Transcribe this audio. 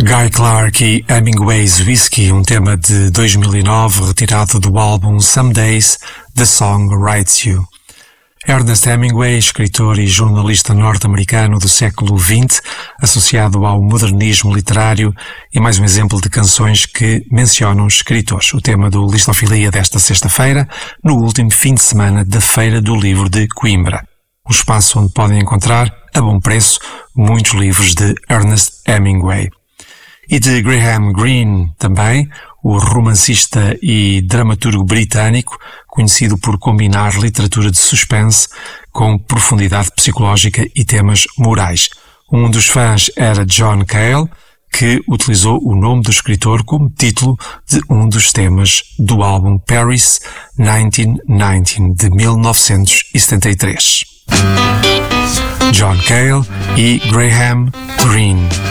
Guy Clark e Hemingway's Whiskey, um tema de 2009 retirado do álbum Some Days, The Song Writes You. Ernest Hemingway, escritor e jornalista norte-americano do século XX, associado ao modernismo literário, e mais um exemplo de canções que mencionam escritores. O tema do Listofilia desta sexta-feira, no último fim de semana da Feira do Livro de Coimbra. Um espaço onde podem encontrar, a bom preço, muitos livros de Ernest Hemingway. E de Graham Greene também, o romancista e dramaturgo britânico, conhecido por combinar literatura de suspense com profundidade psicológica e temas morais. Um dos fãs era John Cale, que utilizou o nome do escritor como título de um dos temas do álbum Paris 1919, de 1973. John Cale e Graham Greene.